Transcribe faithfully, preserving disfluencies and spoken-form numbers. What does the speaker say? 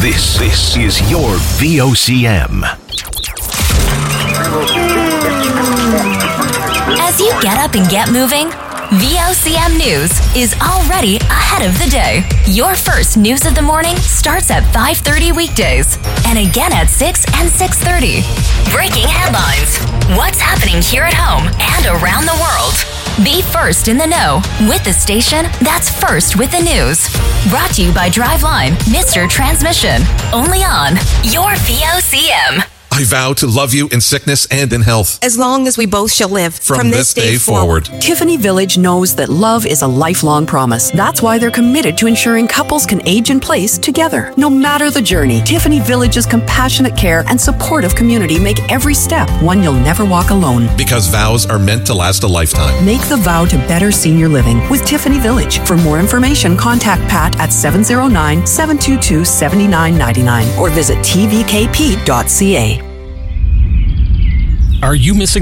This, this is your V O C M. As you get up and get moving, V O C M News is already ahead of the day. Your first news of the morning starts at five thirty weekdays and again at six and six thirty. Breaking headlines. What's happening here at home and around the world. Be first in the know with the station that's first with the news. Brought to you by Driveline, Mister Transmission. Only on your V O C M. I vow to love you in sickness and in health. As long as we both shall live. From, From this, this day, day forward. forward. Tiffany Village knows that love is a lifelong promise. That's why they're committed to ensuring couples can age in place together. No matter the journey, Tiffany Village's compassionate care and supportive community make every step one you'll never walk alone. Because vows are meant to last a lifetime. Make the vow to better senior living with Tiffany Village. For more information, contact Pat at seven oh nine, seven two two, seven nine nine nine or visit t v k p dot c a. Are you missing